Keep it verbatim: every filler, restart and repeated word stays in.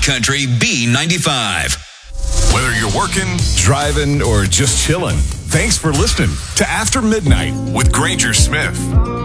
Country B ninety-five. Whether you're working, driving, or just chilling, thanks for listening to After Midnight with Granger Smith.